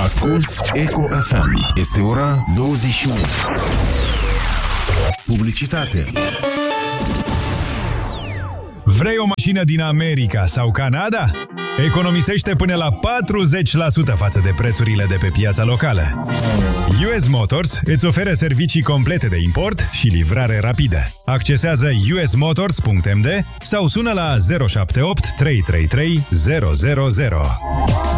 Asculți Eco FM. Este ora 21. Publicitate. Vrei o mașină din America sau Canada? Economisește până la 40% față de prețurile de pe piața locală. US Motors îți oferă servicii complete de import și livrare rapidă. Accesează usmotors.md sau sună la 078 333 000.